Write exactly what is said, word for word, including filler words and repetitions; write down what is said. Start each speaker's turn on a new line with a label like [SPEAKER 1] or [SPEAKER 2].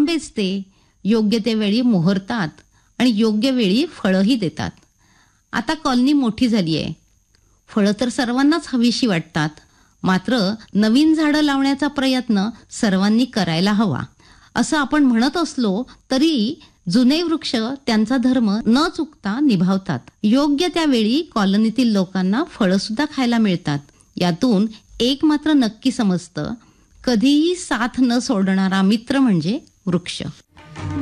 [SPEAKER 1] आंबेच ते योग्य त्या वेळी मोहरतात आणि योग्य वेळी फळंही देतात. आता कॉलनी मोठी झाली आहे. फळं तर सर्वांनाच हवीशी वाटतात. मात्र नवीन झाडं लावण्याचा प्रयत्न सर्वांनी करायला हवा. असं आपण म्हणत असलो तरी जुने वृक्ष त्यांचा धर्म न चुकता निभावतात. योग्य त्यावेळी कॉलनीतील लोकांना फळं सुद्धा खायला मिळतात. यातून एक मात्र नक्की समजतं, कधीही साथ न सोडणारा मित्र म्हणजे वृक्ष.